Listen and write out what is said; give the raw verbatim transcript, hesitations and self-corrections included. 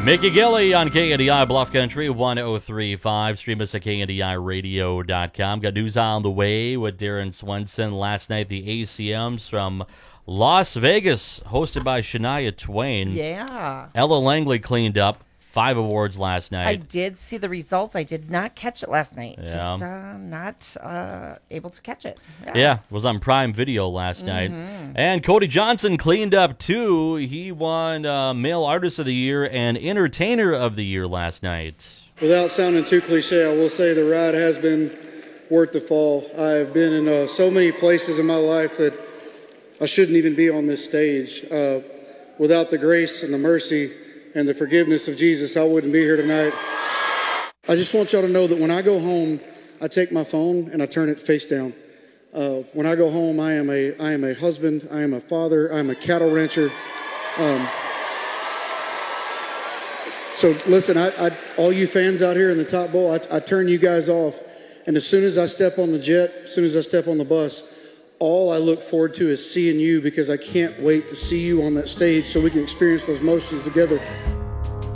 Mickey Gilley on K N D I Bluff Country one oh three point five. Stream us at K N D I radio dot com. Got news on the way with Darren Swenson. Last night, the A C Ms from Las Vegas, hosted by Shania Twain. Yeah. Ella Langley cleaned up. Five awards last night. I did see the results. I did not catch it last night. Yeah. Just uh, not uh, able to catch it. Yeah. Yeah, it was on Prime Video last Mm-hmm. night. And Cody Johnson cleaned up, too. He won uh, Male Artist of the Year and Entertainer of the Year last night. Without sounding too cliche, I will say the ride has been worth the fall. I have been in uh, so many places in my life that I shouldn't even be on this stage. Uh, without the grace and the mercy and the forgiveness of Jesus, I wouldn't be here tonight. I just want y'all to know that when I go home, I take my phone and I turn it face down. Uh, when I go home, I am a I am a husband, I am a father, I am a cattle rancher. Um, so listen, I, I, all you fans out here in the top bowl, I, I turn you guys off. And as soon as I step on the jet, as soon as I step on the bus, all I look forward to is seeing you, because I can't wait to see you on that stage so we can experience those motions together.